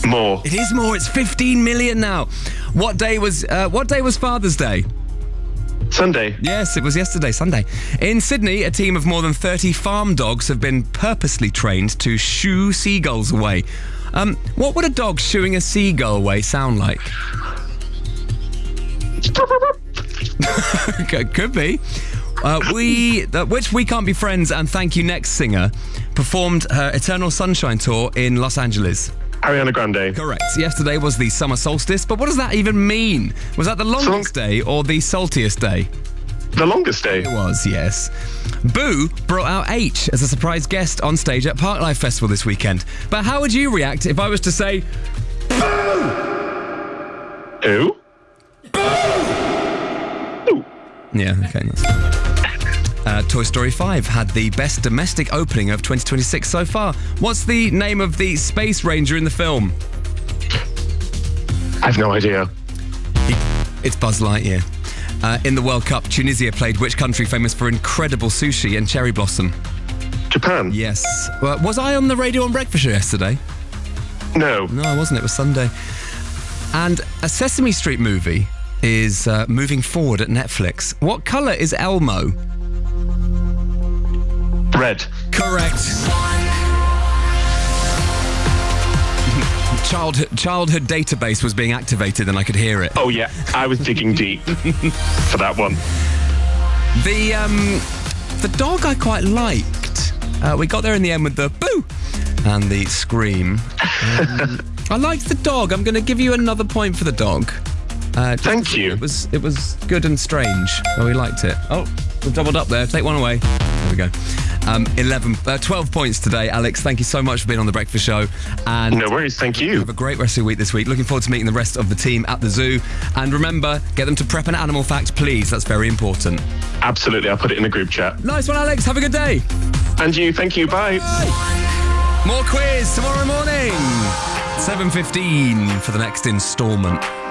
More. It is more. It's 15 million now. What day was Father's Day? Sunday. Yes, it was yesterday, Sunday. In Sydney, a team of more than 30 farm dogs have been purposely trained to shoo seagulls away. What would a dog shooing a seagull away sound like? Could be. Which We Can't Be Friends and Thank You Next singer performed her Eternal Sunshine tour in Los Angeles? Ariana Grande. Correct. Yesterday was the summer solstice, but what does that even mean? Was that the longest day or the saltiest day? The longest day. It was, yes. Boo brought out H as a surprise guest on stage at Parklife Festival this weekend. But how would you react if I was to say, Boo! Who? Boo! Yeah, okay. That's Toy Story 5 had the best domestic opening of 2026 so far. What's the name of the space ranger in the film? I have no idea. It's Buzz Lightyear. In the World Cup, Tunisia played which country famous for incredible sushi and cherry blossom? Japan. Yes. Was I on the radio on Breakfast Show yesterday? No. No, I wasn't. It was Sunday. And a Sesame Street movie is moving forward at Netflix. What colour is Elmo? Red. Correct. Childhood database was being activated and I could hear it. Oh yeah, I was digging deep for that one. The dog I quite liked. We got there in the end with the boo and the scream. I liked the dog. I'm going to give you another point for the dog. Thank you. It was good and strange. Oh, we liked it. Oh, we've doubled up there. Take one away. There we go. 12 points today, Alex. Thank you so much for being on The Breakfast Show. And no worries, thank you. Have a great rest of your week this week. Looking forward to meeting the rest of the team at the zoo. And remember, get them to prep an animal fact, please. That's very important. Absolutely, I'll put it in the group chat. Nice one, Alex. Have a good day. And you, thank you. Bye. More quiz tomorrow morning. 7:15 for the next instalment.